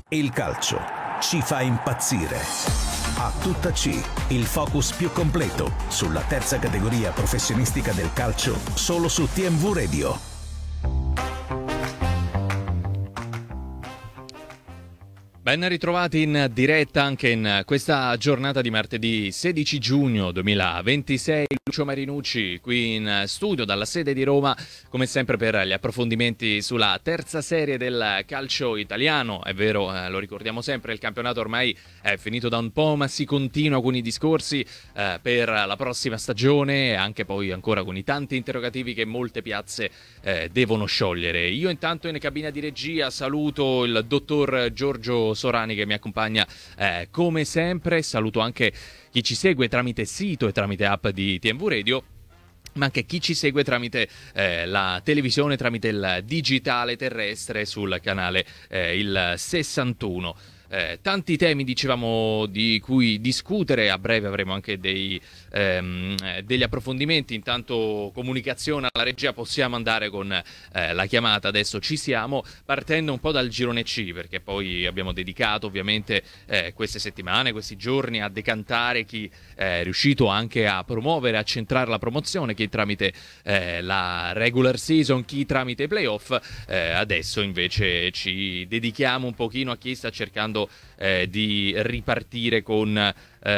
Il calcio ci fa impazzire. A tutta C, il focus più completo sulla terza categoria professionistica del calcio, solo su TMV Radio. Ben ritrovati in diretta anche in questa giornata di martedì 16 giugno 2026. Lucio Marinucci qui in studio dalla sede di Roma, come sempre per gli approfondimenti sulla terza serie del calcio italiano. È vero, lo ricordiamo sempre, il campionato ormai è finito da un po', ma si continua con i discorsi per la prossima stagione e anche poi ancora con i tanti interrogativi che molte piazze devono sciogliere. Io intanto in cabina di regia saluto il dottor Giorgio Sorani che mi accompagna come sempre. Saluto anche chi ci segue tramite sito e tramite app di TMV Radio, ma anche chi ci segue tramite la televisione, tramite il digitale terrestre sul canale il 61. Tanti temi, dicevamo, di cui discutere. A breve avremo anche degli approfondimenti. Intanto comunicazione alla regia, possiamo andare con la chiamata, adesso ci siamo, partendo un po' dal girone C, perché poi abbiamo dedicato ovviamente queste settimane, questi giorni a decantare chi è riuscito anche a promuovere, a centrare la promozione, chi tramite la regular season, chi tramite i playoff. Adesso invece ci dedichiamo un pochino a chi sta cercando di ripartire con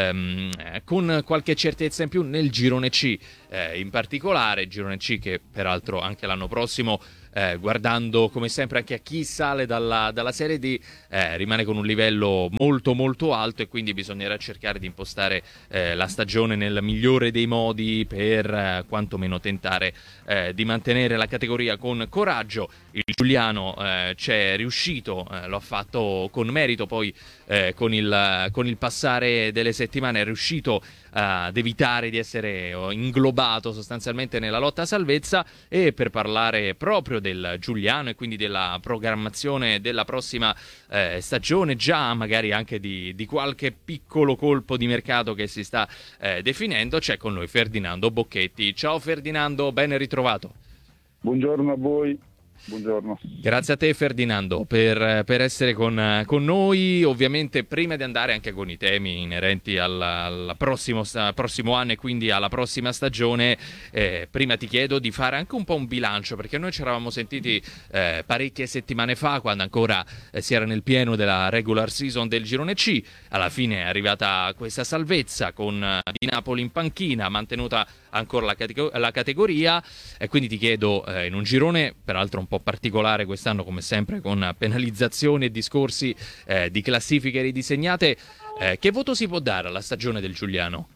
qualche certezza in più nel girone C, in particolare girone C che peraltro anche l'anno prossimo, guardando come sempre anche a chi sale dalla Serie D, rimane con un livello molto molto alto, e quindi bisognerà cercare di impostare la stagione nel migliore dei modi per quantomeno tentare di mantenere la categoria con coraggio. Il Giuliano c'è riuscito, lo ha fatto con merito, poi con il passare delle settimane è riuscito ad evitare di essere inglobato sostanzialmente nella lotta a salvezza. E per parlare proprio del Giuliano e quindi della programmazione della prossima stagione, già magari anche di qualche piccolo colpo di mercato che si sta definendo, c'è con noi Ferdinando Bocchetti. Ciao Ferdinando, ben ritrovato. Buongiorno a voi. Buongiorno. Grazie a te Ferdinando per essere con noi. Ovviamente prima di andare anche con i temi inerenti al prossimo anno e quindi alla prossima stagione, prima ti chiedo di fare anche un po' un bilancio, perché noi ci eravamo sentiti parecchie settimane fa, quando ancora si era nel pieno della regular season del girone C. Alla fine è arrivata questa salvezza con Di Napoli in panchina, mantenuta ancora la categoria, e quindi ti chiedo, in un girone peraltro un po' particolare quest'anno come sempre, con penalizzazioni e discorsi di classifiche ridisegnate, che voto si può dare alla stagione del Giuliano?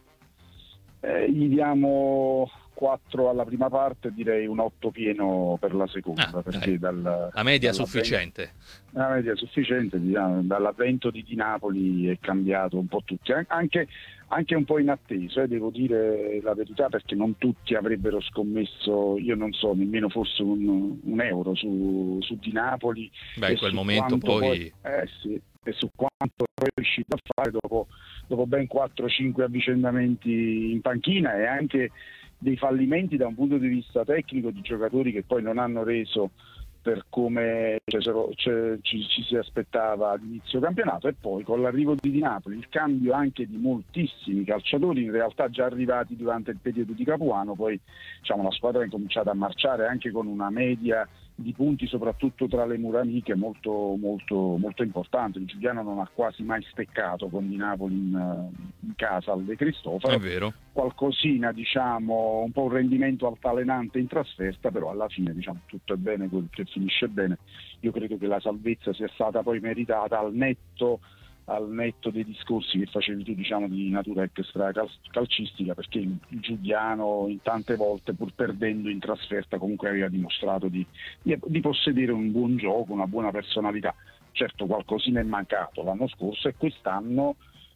Gli diamo 4 alla prima parte, direi un 8 pieno per la seconda, perché la media sufficiente. La media sufficiente, diciamo, dall'avvento di Napoli è cambiato un po' tutti, anche un po' inatteso, devo dire la verità, perché non tutti avrebbero scommesso, io non so, nemmeno forse un euro su Di Napoli. In quel momento poi sì, e su quanto poi è riuscito a fare dopo ben 4-5 avvicendamenti in panchina, e anche dei fallimenti da un punto di vista tecnico di giocatori che poi non hanno reso per come ci si aspettava all'inizio campionato. E poi con l'arrivo di Napoli, il cambio anche di moltissimi calciatori in realtà già arrivati durante il periodo di Capuano, poi diciamo la squadra ha incominciato a marciare anche con una media di punti soprattutto tra le mura amiche molto molto molto importante. Il Giuliano non ha quasi mai steccato con Di Napoli in casa al De Cristofaro. È vero. Qualcosina, diciamo, un po' un rendimento altalenante in trasferta, però alla fine, diciamo, tutto è bene quel che finisce bene. Io credo che la salvezza sia stata poi meritata al netto dei discorsi che facevi tu, diciamo, di natura extra calcistica, perché il Giuliano in tante volte, pur perdendo in trasferta, comunque aveva dimostrato di possedere un buon gioco, una buona personalità. Certo, qualcosina è mancato l'anno scorso, e quest'anno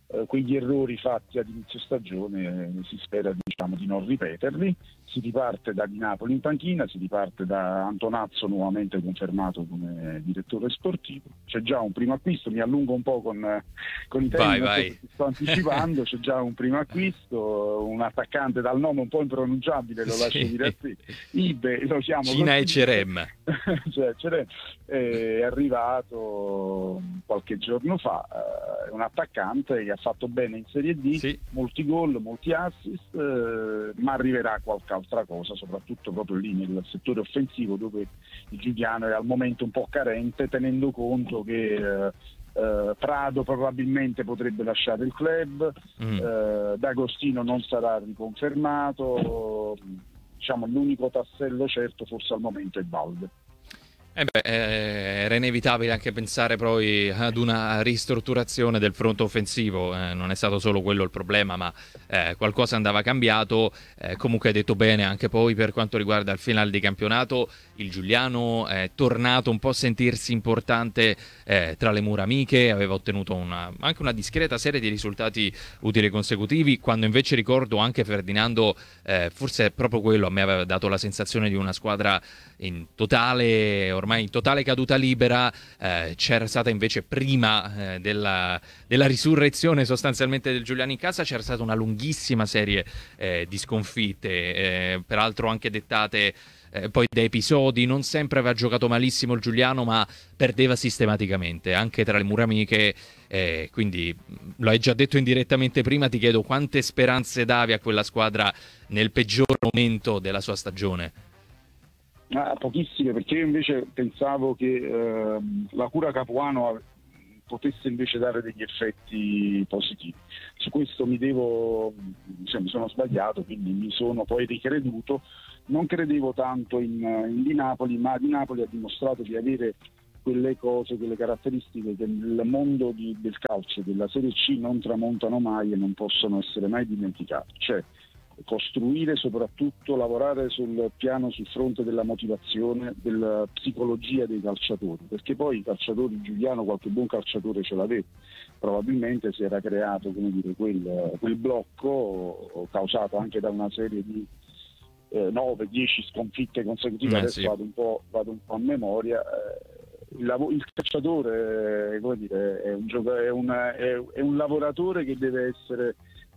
quegli errori fatti ad inizio stagione si spera di non ripeterli. Si riparte da Di Napoli in panchina, si riparte da Antonazzo nuovamente confermato come direttore sportivo. C'è già un primo acquisto, mi allungo un po' con i temi, vai. Sto anticipando, c'è già un primo acquisto, un attaccante dal nome un po' impronunciabile, lo lascio dire a te, Ibe, lo chiamo Cina così. e Cerem. Cioè, è arrivato qualche giorno fa, è un attaccante che ha fatto bene in Serie D, sì, molti gol, molti assist, ma arriverà qualche altra cosa, soprattutto proprio lì nel settore offensivo, dove il Giuliano è al momento un po' carente, tenendo conto che Prado probabilmente potrebbe lasciare il club, D'Agostino non sarà riconfermato, diciamo l'unico tassello certo forse al momento è Balde. Era inevitabile anche pensare poi ad una ristrutturazione del fronte offensivo, non è stato solo quello il problema, ma qualcosa andava cambiato. Comunque hai detto bene, anche poi per quanto riguarda il finale di campionato, il Giuliano è tornato un po' a sentirsi importante tra le mura amiche, aveva ottenuto anche una discreta serie di risultati utili consecutivi, quando invece ricordo anche Ferdinando, forse proprio quello a me aveva dato la sensazione di una squadra ormai in totale caduta libera. C'era stata invece prima della risurrezione sostanzialmente del Giuliano in casa, c'era stata una lunghissima serie di sconfitte, peraltro anche dettate poi da episodi. Non sempre aveva giocato malissimo il Giuliano, ma perdeva sistematicamente anche tra le mura amiche, quindi lo hai già detto indirettamente prima. Ti chiedo quante speranze davi a quella squadra nel peggior momento della sua stagione. Pochissime, perché io invece pensavo che la cura Capuano potesse invece dare degli effetti positivi. Su questo mi sono sbagliato, quindi mi sono poi ricreduto. Non credevo tanto in Di Napoli, ma Di Napoli ha dimostrato di avere quelle caratteristiche che nel mondo del calcio, della Serie C, non tramontano mai e non possono essere mai dimenticate. Cioè, costruire, soprattutto lavorare sul fronte della motivazione, della psicologia dei calciatori, perché poi i calciatori, Giuliano qualche buon calciatore ce l'aveva, probabilmente si era creato quel blocco causato anche da una serie di 9-10 sconfitte consecutive. Adesso sì. vado un po' a memoria. Il calciatore è un lavoratore che deve essere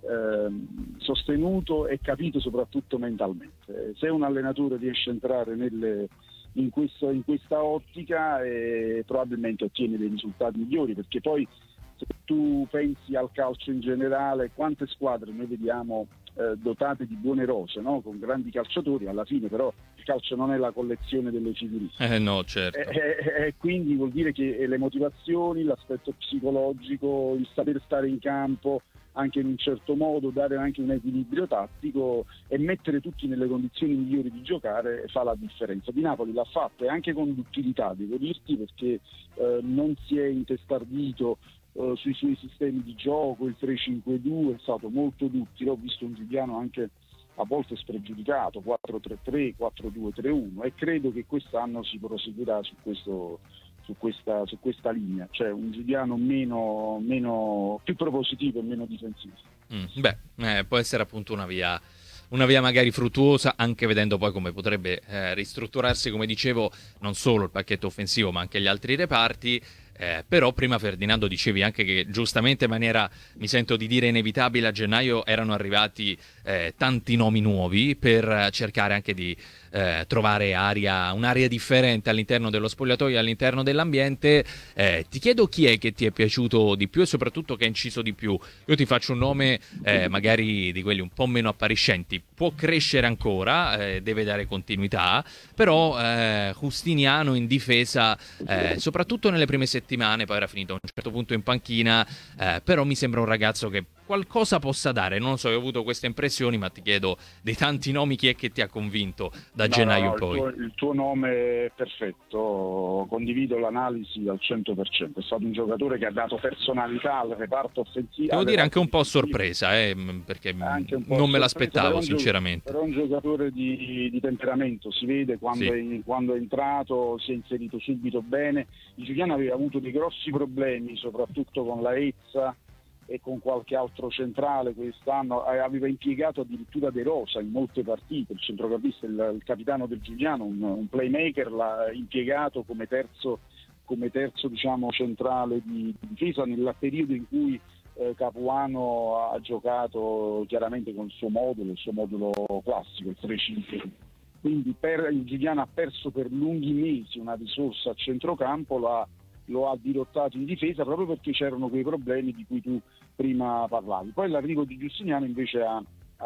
sostenuto e capito soprattutto mentalmente. Se un allenatore riesce a entrare in questa ottica, probabilmente ottiene dei risultati migliori, perché poi se tu pensi al calcio in generale, quante squadre noi vediamo dotate di buone rose, no? Con grandi calciatori, alla fine però il calcio non è la collezione delle figurine. No, certo. Quindi vuol dire che le motivazioni, l'aspetto psicologico, il saper stare in campo anche in un certo modo, dare anche un equilibrio tattico e mettere tutti nelle condizioni migliori di giocare fa la differenza. Di Napoli l'ha fatto, e anche con duttilità, devo dirti, perché non si è intestardito sui suoi sistemi di gioco. Il 3-5-2 è stato molto duttile. Ho visto un Giuliano anche a volte spregiudicato, 4-3-3, 4-2-3-1, e credo che quest'anno si proseguirà su questa linea, cioè un Giuliano più propositivo e meno difensivo. Può essere appunto una via magari fruttuosa, anche vedendo poi come potrebbe ristrutturarsi, come dicevo, non solo il pacchetto offensivo ma anche gli altri reparti. Però prima, Ferdinando, dicevi anche che giustamente, in maniera, mi sento di dire, inevitabile, a gennaio erano arrivati tanti nomi nuovi per cercare anche di trovare un'area differente all'interno dello spogliatoio e all'interno dell'ambiente. Ti chiedo chi è che ti è piaciuto di più e soprattutto che ha inciso di più. Io ti faccio un nome magari di quelli un po' meno appariscenti, può crescere ancora, deve dare continuità, però Justiniano in difesa, soprattutto nelle prime settimane, poi era finito a un certo punto in panchina, però mi sembra un ragazzo che qualcosa possa dare. Non lo so, ho avuto queste impressioni, ma ti chiedo, dei tanti nomi, chi è che ti ha convinto da gennaio in poi? Il tuo nome è perfetto, condivido l'analisi al 100%. È stato un giocatore che ha dato personalità al reparto offensivo. Devo dire anche un po' sorpresa, perché non me l'aspettavo sinceramente. Però è un giocatore di temperamento, si vede quando è entrato, si è inserito subito bene. Il Giuliano aveva avuto dei grossi problemi, soprattutto con la Ezza, e con qualche altro centrale quest'anno, aveva impiegato addirittura De Rosa in molte partite, il centrocampista, il capitano del Giuliano, un playmaker, l'ha impiegato come terzo diciamo centrale di difesa nel periodo in cui Capuano ha giocato chiaramente con il suo modulo classico, il 3-5. Quindi il Giuliano ha perso per lunghi mesi una risorsa a centrocampo, lo ha dirottato in difesa proprio perché c'erano quei problemi di cui tu prima parlavi. Poi l'arrivo di Giustiniano invece ha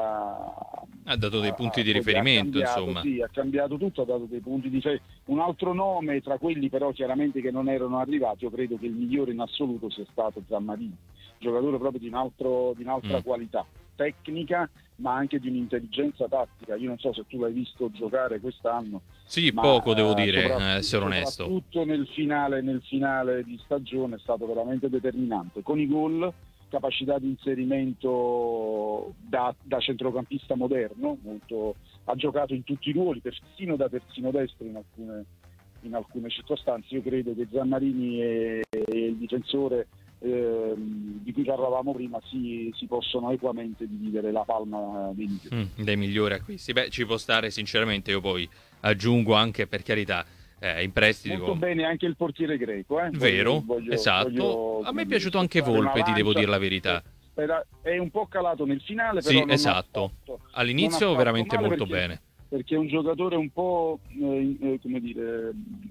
dato dei punti di riferimento, insomma. Sì, ha cambiato tutto, ha dato dei punti di riferimento. Un altro nome tra quelli però chiaramente che non erano arrivati, io credo che il migliore in assoluto sia stato Zammarini, giocatore proprio di un'altra qualità tecnica, ma anche di un'intelligenza tattica. Io non so se tu l'hai visto giocare quest'anno. Sì, poco devo dire, essere onesto. Soprattutto nel finale di stagione è stato veramente determinante. Con i gol, capacità di inserimento da centrocampista moderno, ha giocato in tutti i ruoli, persino da terzino destro in alcune circostanze. Io credo che Zammarini e il difensore di cui parlavamo prima si possono equamente dividere la palma dei migliori acquisti. Beh, ci può stare sinceramente, io poi aggiungo anche, per carità, in prestito molto bene anche il portiere greco, vero, esatto. A me è piaciuto anche Volpe, ti devo dire la verità. È un po' calato nel finale, però sì, esatto. All'inizio veramente molto bene, perché è un giocatore un po' come dire,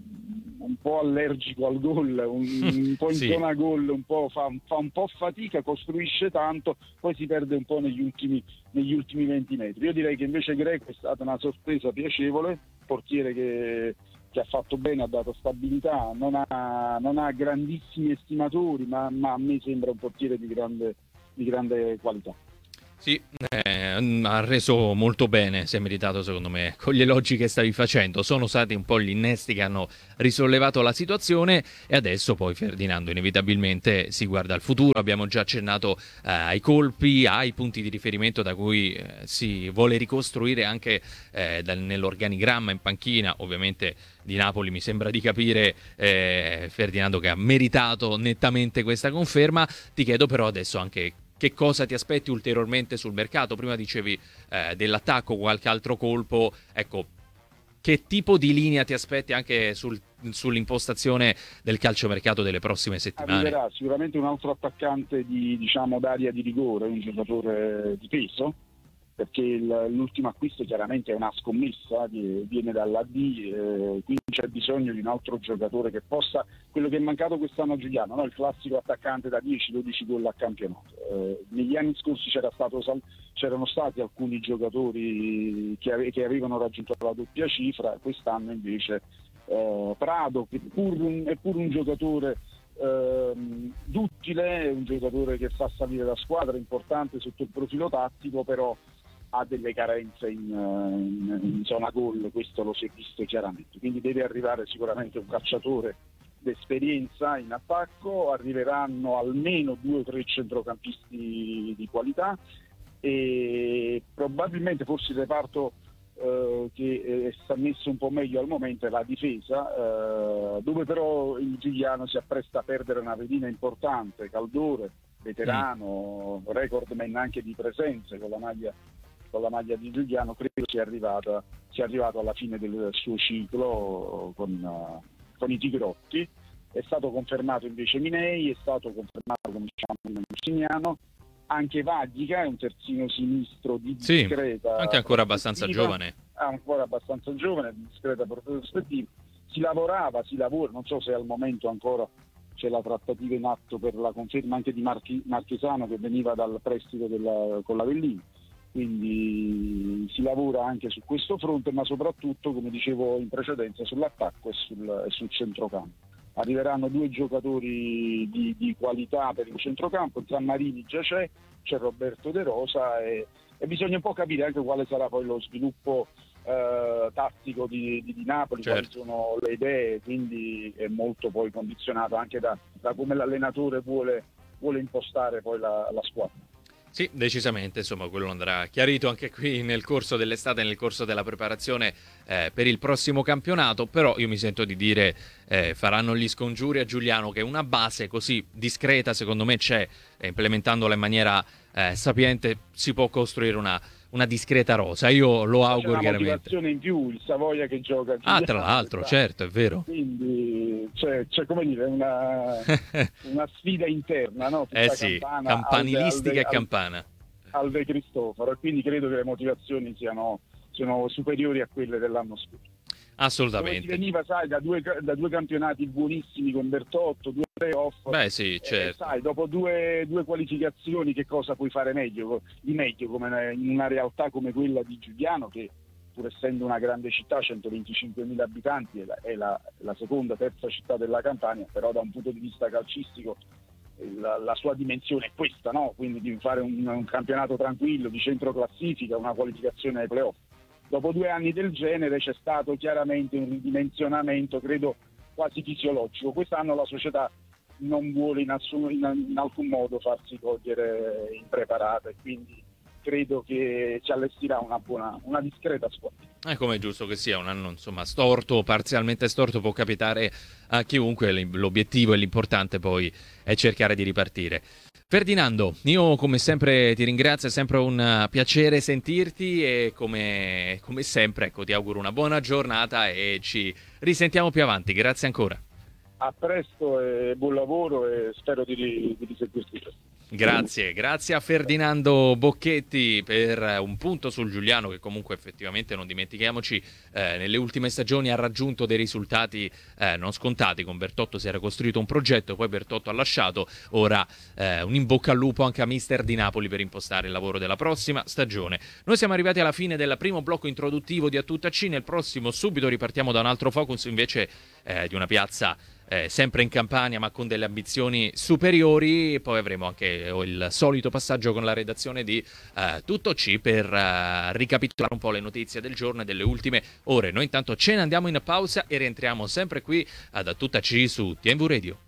un po' allergico al gol, un po' intona sì. Gol, fa un po' fatica, costruisce tanto, poi si perde un po' negli ultimi 20 metri. Io direi che invece Greco è stata una sorpresa piacevole, portiere che ha fatto bene, ha dato stabilità, non ha grandissimi estimatori, ma a me sembra un portiere di grande qualità. Sì, ha reso molto bene, si è meritato secondo me, con gli elogi che stavi facendo. Sono stati un po' gli innesti che hanno risollevato la situazione e adesso poi Ferdinando inevitabilmente si guarda al futuro. Abbiamo già accennato ai colpi, ai punti di riferimento da cui si vuole ricostruire anche nell'organigramma in panchina. Ovviamente di Napoli mi sembra di capire, Ferdinando, che ha meritato nettamente questa conferma. Ti chiedo però adesso anche che cosa ti aspetti ulteriormente sul mercato. Prima dicevi dell'attacco, qualche altro colpo, ecco, che tipo di linea ti aspetti anche sull'impostazione del calciomercato delle prossime settimane? Arriverà sicuramente un altro attaccante d'area di rigore, un giocatore di peso, perché l'ultimo acquisto chiaramente è una scommessa che viene dall'AD, quindi c'è bisogno di un altro giocatore che possa, quello che è mancato quest'anno a Giuliano, no? Il classico attaccante da 10-12 gol a campionato. Negli anni scorsi c'erano stati alcuni giocatori che avevano raggiunto la doppia cifra, quest'anno invece Prado, che è pur un giocatore duttile, un giocatore che fa salire la squadra, importante sotto il profilo tattico, però ha delle carenze in zona gol, questo lo si è visto chiaramente, quindi deve arrivare sicuramente un calciatore d'esperienza in attacco, arriveranno almeno 2 o 3 centrocampisti di qualità e probabilmente forse il reparto che sta messo un po' meglio al momento è la difesa, dove però il Giuliano si appresta a perdere una pedina importante. Caldore, veterano, recordman anche di presenze con la maglia di Giuliano, credo sia arrivato alla fine del suo ciclo con i Tigrotti. È stato confermato invece Minei, è stato confermato, come diciamo prima, Giustiniano. Anche Vaglica è un terzino sinistro di discreta, anche ancora abbastanza giovane, di discreta prospettiva. Si lavora, non so se al momento ancora c'è la trattativa in atto per la conferma anche di Marchesano, che veniva dal prestito con l'Avellino, quindi si lavora anche su questo fronte, ma soprattutto, come dicevo in precedenza, sull'attacco e sul centrocampo. Arriveranno 2 giocatori di qualità per il centrocampo, Zammarini già c'è Roberto De Rosa e bisogna un po' capire anche quale sarà poi lo sviluppo tattico di Napoli, certo. Quali sono le idee, quindi è molto poi condizionato anche da come l'allenatore vuole impostare poi la squadra. Sì, decisamente, insomma, quello andrà chiarito anche qui nel corso dell'estate, nel corso della preparazione per il prossimo campionato, però io mi sento di dire faranno gli scongiuri a Giuliano, che una base così discreta secondo me c'è, e implementandola in maniera sapiente si può costruire una discreta rosa. Io lo auguro chiaramente. C'è una chiaramente. motivazione in più, il Savoia che gioca a Giuliano, Tra l'altro, certo, è vero. quindi c'è come dire una sfida interna, no? Sì, campanilistica e campana. Al De Cristofaro, e quindi credo che le motivazioni siano superiori a quelle dell'anno scorso. Assolutamente. Dove si veniva, sai, da due campionati buonissimi con Bertotto, 2 playoff. Beh sì, certo. Sai, dopo due qualificazioni che cosa puoi fare di meglio come in una realtà come quella di Giuliano, che pur essendo una grande città, 125.000 abitanti, è la seconda, terza città della Campania, però da un punto di vista calcistico la sua dimensione è questa, no? Quindi di fare un campionato tranquillo, di centro classifica, una qualificazione ai playoff. Dopo 2 anni del genere c'è stato chiaramente un ridimensionamento, credo quasi fisiologico. Quest'anno la società non vuole in alcun modo farsi cogliere impreparata, e quindi credo che ci allestirà una discreta squadra. È come è giusto che sia, un anno insomma storto, parzialmente storto, può capitare a chiunque. L'obiettivo e l'importante poi è cercare di ripartire. Ferdinando, io come sempre ti ringrazio, è sempre un piacere sentirti, e come sempre, ecco, ti auguro una buona giornata e ci risentiamo più avanti. Grazie ancora. A presto e buon lavoro, e spero di risentirti presto. Grazie a Ferdinando Bocchetti per un punto sul Giuliano, che comunque effettivamente, non dimentichiamoci, nelle ultime stagioni ha raggiunto dei risultati non scontati. Con Bertotto si era costruito un progetto, poi Bertotto ha lasciato, ora un in bocca al lupo anche a mister di Napoli per impostare il lavoro della prossima stagione. Noi siamo arrivati alla fine del primo blocco introduttivo di A Tutta C. Nel prossimo subito ripartiamo da un altro focus invece di una piazza sempre in Campania ma con delle ambizioni superiori. Poi avremo anche il solito passaggio con la redazione di Tutto C per ricapitolare un po' le notizie del giorno e delle ultime ore. Noi intanto ce ne andiamo in pausa e rientriamo sempre qui ad A Tutta C su TNV Radio.